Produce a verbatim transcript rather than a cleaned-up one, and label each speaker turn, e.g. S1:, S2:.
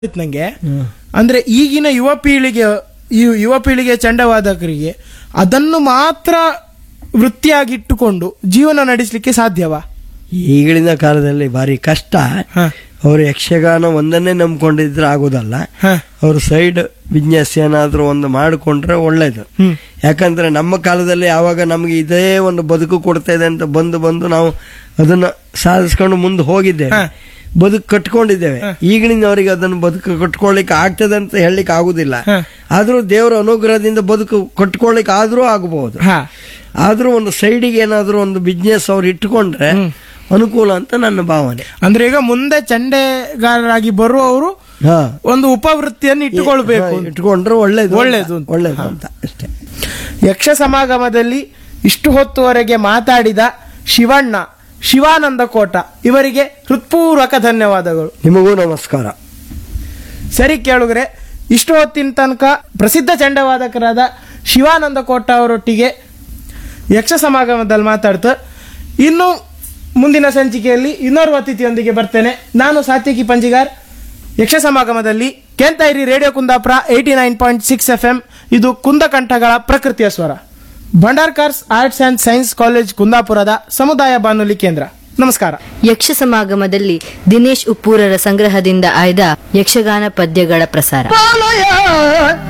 S1: ನಂಗೆ ಅಂದ್ರೆ ಈಗಿನ ಯುವ ಪೀಳಿಗೆ ಯು- ಯುವ ಪೀಳಿಗೆ ಚಂಡವಾದಕರಿಗೆ ಅದನ್ನು ಮಾತ್ರ ವೃತ್ತಿಯಾಗಿಟ್ಟುಕೊಂಡು ಜೀವನ ನಡೆಸಲಿಕ್ಕೆ ಸಾಧ್ಯವಾ?
S2: ಈಗಿನ ಕಾಲದಲ್ಲಿ ಭಾರಿ ಕಷ್ಟ.
S1: ಹ.
S2: ಅವರು ಯಕ್ಷಗಾನ ಒಂದನ್ನೇ ನಂಬ್ಕೊಂಡಿದ್ರೆ ಆಗೋದಲ್ಲ.
S1: ಹ.
S2: ಅವರು ಸೈಡ್ ಬಿಸ್ನೆಸ್ ಏನಾದ್ರೂ ಒಂದು ಮಾಡಿಕೊಂಡ್ರೆ ಒಳ್ಳೇದು.
S1: ಹ್ಮ್.
S2: ಯಾಕಂದ್ರೆ ನಮ್ಮ ಕಾಲದಲ್ಲಿ ಯಾವಾಗ ನಮ್ಗೆ ಇದೇ ಒಂದು ಬದುಕು ಕೊಡ್ತಾ ಇದೆ ಅಂತ ಬಂದು ಬಂದು ನಾವು ಅದನ್ನ ಸಾಧಿಸ್ಕೊಂಡು ಮುಂದೆ ಹೋಗಿದ್ದೇವೆ,
S1: ಹ.
S2: ಬದುಕು ಕಟ್ಕೊಂಡಿದ್ದೇವೆ. ಈಗಿನವರಿಗೆ ಅದನ್ನು ಬದುಕು ಕಟ್ಕೊಳ್ಳಿಕ್ಕೆ ಆಗ್ತದೆ ಅಂತ ಹೇಳಲಿಕ್ಕೆ ಆಗುದಿಲ್ಲ.
S1: ಹ.
S2: ಆದ್ರೂ ದೇವರ ಅನುಗ್ರಹದಿಂದ ಬದುಕು ಕಟ್ಕೊಳ್ಳಿಕ್ಕೆ ಆದ್ರೂ ಆಗಬಹುದು.
S1: ಹ.
S2: ಆದ್ರೂ ಒಂದು ಸೈಡಿಗೆ ಏನಾದ್ರೂ ಒಂದು ಬಿಸ್ನೆಸ್ ಅವ್ರು ಇಟ್ಟುಕೊಂಡ್ರೆ ಅನುಕೂಲ ಅಂತ ನನ್ನ ಭಾವನೆ.
S1: ಅಂದ್ರೆ ಈಗ ಮುಂದೆ ಚಂಡೆಗಾರರಾಗಿ ಬರುವವರು
S2: ಹಾ
S1: ಒಂದು ಉಪವೃತ್ತಿಯನ್ನು ಇಟ್ಟುಕೊಳ್ಬೇಕು.
S2: ಹಾ, ಇಟ್ಕೊಂಡ್ರೆ ಒಳ್ಳೇದು
S1: ಒಳ್ಳೇದು ಅಂತ.
S2: ಒಳ್ಳೇದು ಅಂತ ಅಷ್ಟೇ.
S1: ಯಕ್ಷ ಸಮಾಗಮದಲ್ಲಿ ಇಷ್ಟು ಹೊತ್ತುವರೆಗೆ ಮಾತಾಡಿದ ಶಿವಣ್ಣ, ಶಿವಾನಂದ ಕೋಟ ಇವರಿಗೆ ಹೃತ್ಪೂರ್ವಕ ಧನ್ಯವಾದಗಳು.
S2: ನಿಮಗೂ ನಮಸ್ಕಾರ.
S1: ಸರಿ ಕೇಳುಗರೆ, ಇಷ್ಟು ಹೊತ್ತಿನ ತನಕ ಪ್ರಸಿದ್ಧ ಚಂಡವಾದಕರಾದ ಶಿವಾನಂದ ಕೋಟ ಅವರೊಟ್ಟಿಗೆ ಯಕ್ಷ ಸಮಾಗಮದಲ್ಲಿ ಮಾತಾಡ್ತು. ಇನ್ನು ಮುಂದಿನ ಸಂಚಿಕೆಯಲ್ಲಿ ಇನ್ನೋರ್ವ ಅತಿಥಿಯೊಂದಿಗೆ ಬರ್ತೇನೆ. ನಾನು ಸಾತ್ವಿಕಿ ಪಂಜಿಗಾರ್. ಯಕ್ಷ ಸಮಾಗಮದಲ್ಲಿ ಕೇಳ್ತಾ ಇರಿ radio Kundapura eighty nine point six F M. ಇದು ಕುಂದಕಂಠಗಳ ಪ್ರಕೃತಿಯ ಸ್ವರ. Bhandarkars arts and science college ಕುಂದಾಪುರದ ಸಮುದಾಯ ಬಾನುಲಿ ಕೇಂದ್ರ. ನಮಸ್ಕಾರ.
S3: ಯಕ್ಷ ಸಮಾಗಮದಲ್ಲಿ ದಿನೇಶ್ ಉಪ್ಪೂರರ ಸಂಗ್ರಹದಿಂದ ಆಯ್ದ ಯಕ್ಷಗಾನ ಪದ್ಯಗಳ ಪ್ರಸಾರ.